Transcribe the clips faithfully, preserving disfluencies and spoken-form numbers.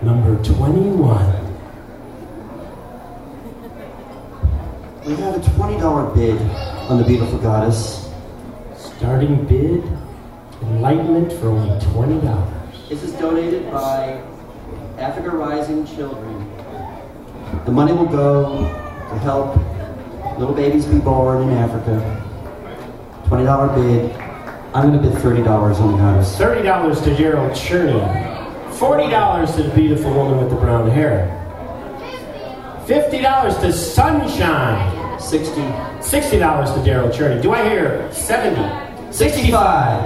Number twenty-one. We have a twenty dollar bid on the beautiful goddess. Starting bid, enlightenment for only twenty dollars. This is donated by Africa Rising Children. The money will go to help little babies be born in Africa. twenty dollar bid. I'm going to bid thirty dollars on the goddess. thirty dollars to Gerald Cherney. forty dollars to the beautiful woman with the brown hair. fifty dollars to Sunshine. sixty. sixty dollars to Gerald Cherney. Do I hear seventy? sixty-five.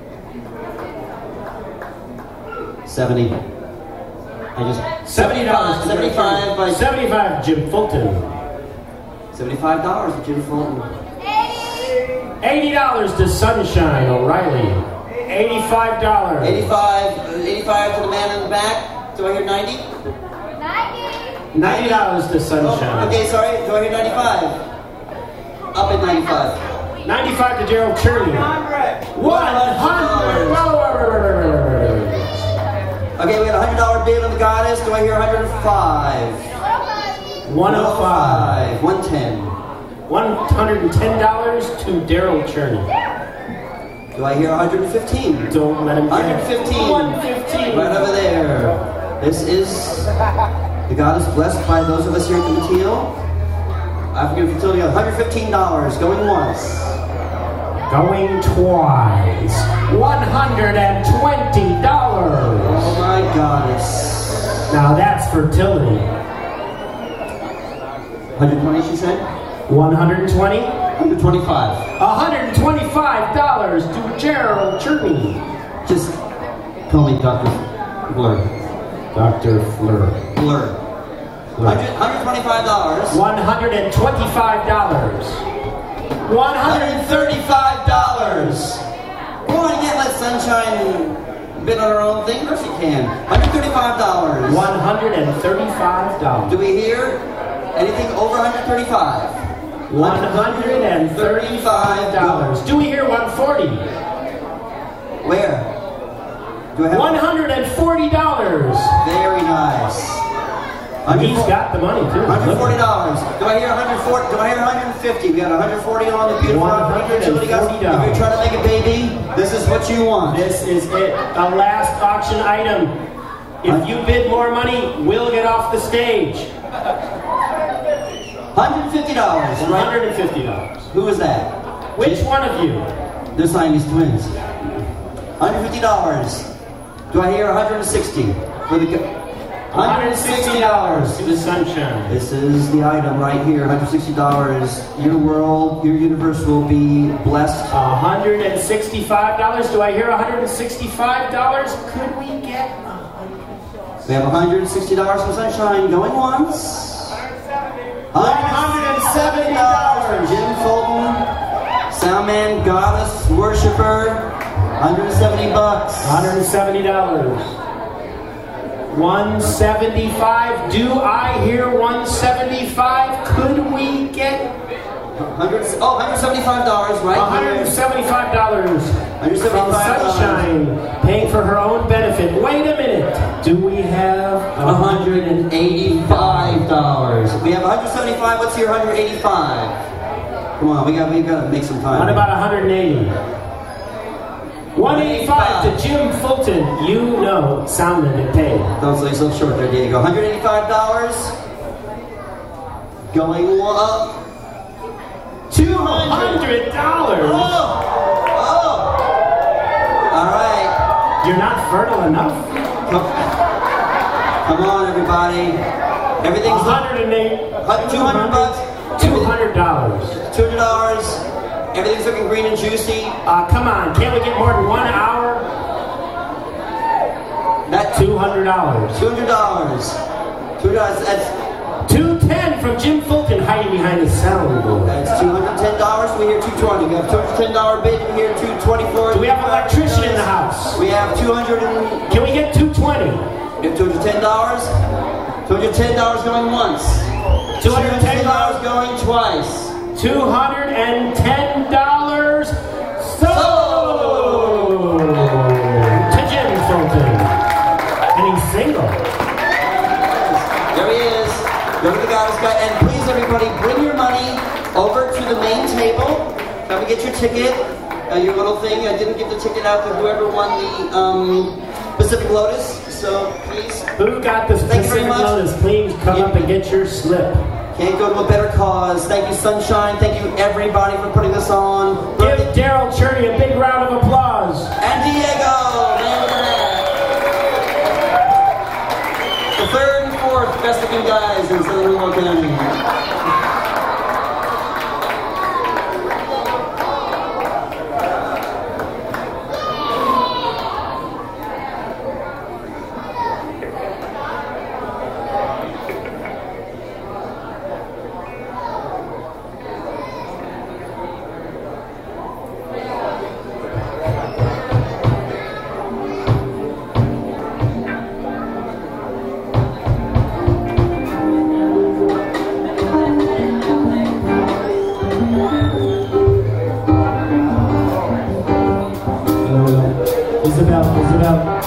seventy. I just seventy dollars. seventy-five by seventy-five. Jim Fulton. seventy-five dollars to Jim Fulton. eighty dollars to Sunshine O'Reilly. eighty-five dollars. eighty-five. eighty-five to the man in the back. Do I hear ninety? ninety. ninety dollars to Sunshine. Oh, okay, sorry. Do I hear ninety-five? Up at ninety-five. ninety-five to Gerald Cherney. one hundred dollars. Okay, we got a one hundred dollar bid on the goddess. Do I hear one hundred five? one oh five. one ten. one hundred ten dollars to Daryl Cherney. Do I hear one hundred fifteen? Don't let him one hundred fifteen. one fifteen. Right over there. This is the goddess blessed by those of us here at the Mateel. African Fertility, one hundred fifteen dollars. Going once. Going twice. one hundred twenty dollars. Oh my goddess. Now that's fertility. one hundred twenty, she said? one hundred twenty. one hundred twenty-five. one hundred twenty-five dollars to Gerald Cherney. Just call me Doctor Blur. Doctor Fleur. Blur. one hundred twenty-five dollars. one hundred twenty-five dollars. one hundred thirty-five dollars. Come on, you can't let Sunshine bid on her own thing. Of course you can. one hundred thirty-five dollars. one hundred thirty-five dollars. Do we hear anything over one hundred thirty-five? one hundred thirty-five dollars. Do we hear one hundred forty dollars? Where? Do I have one hundred forty dollars. Very nice. He's got the money too. one hundred forty dollars. Do I hear one hundred forty? Do I hear one hundred fifty? We got one hundred forty on the beautiful one hundred forty dollars. If you're trying to make a baby, this is what you want. This is it. A last auction item. If you bid more money, we'll get off the stage. one hundred fifty dollars. one hundred fifty dollars. Who is that? Which one of you? They're Siamese twins. one hundred fifty dollars. Do I hear one hundred sixty? For the one hundred sixty dollars to the Sunshine. This is the item right here, one hundred sixty dollars. Your world, your universe will be blessed. one hundred sixty-five dollars. Do I hear one hundred sixty-five dollars? Could we get We have one hundred sixty dollars for Sunshine going once. one hundred seventy dollars. Jim Fulton, Soundman, Goddess, Worshipper. one hundred seventy bucks. one hundred seventy dollars. one hundred seventy-five. Do I hear one hundred seventy-five? Could we get one hundred, oh, one hundred seventy-five dollars right one hundred seventy-five dollars here. from Sunshine, paying for her own benefit. Wait a minute. Do we have one hundred eighty-five dollars? We have one hundred seventy-five. What's your one hundred eighty-five? Come on, we got we got to make some time. What about one hundred eighty? one hundred eighty-five to Jim Fulton. You know, Soundman to pay. Don't sell yourself short there, Diego. one hundred eighty-five dollars. Going up. two hundred dollars. Oh! Oh! All right. You're not fertile enough. Come, come on, everybody. Everything's one hundred eight. two hundred bucks. two hundred dollars. two hundred dollars. Everything's looking green and juicy. Uh, come on, can't we get more than one hour? That two hundred dollars. two hundred dollars. two hundred dollars. That's two ten from Jim Fulton hiding behind the soundboard. That's two hundred ten dollars. We hear two hundred twenty. We have two hundred ten dollars bid. We hear two hundred twenty-four. Do we have an electrician in the house? We have two hundred and... Can we get two hundred twenty? We have two hundred ten dollars. two hundred ten dollars going once. two hundred ten dollars going twice. two hundred ten dollars sold to Jim Fulton. And he's single. everybody, bring your money over to the main table. Come and get your ticket, uh, your little thing. I didn't give the ticket out to whoever won the um, Pacific Lotus, so please. Who got the Thank you very Pacific much. Lotus? Please come up and get your slip. Can't go to a better cause. Thank you, Sunshine. Thank you, everybody, for putting this on. Give Daryl Cherney a big round of applause. And Diego, man of the match. The third and fourth best looking guys in Southern Hillsborough County. Isabel, Isabel.